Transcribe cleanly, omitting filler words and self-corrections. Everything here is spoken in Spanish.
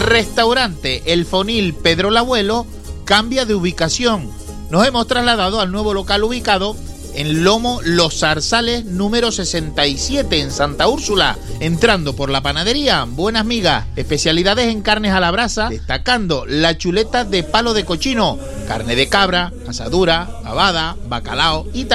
Restaurante El Fonil Pedro el Abuelo cambia de ubicación. Nos hemos trasladado al nuevo local ubicado en Lomo Los Zarzales número 67 en Santa Úrsula, entrando por la panadería Buenas Migas, especialidades en carnes a la brasa, destacando la chuleta de palo de cochino, carne de cabra, asadura, babada, bacalao y